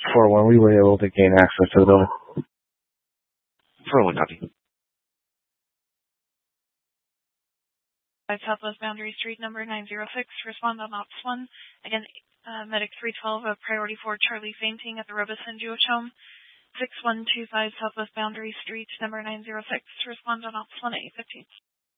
4-1, we were able to gain access to the building. 4-1, copy. Southwest Boundary Street, number 906, respond on Ops 1. Again, Medic 312 of Priority 4 Charlie fainting at the Robeson Jewish Home. 6125 Southwest Boundary Street, number 906, respond on Ops 1 at 8:15.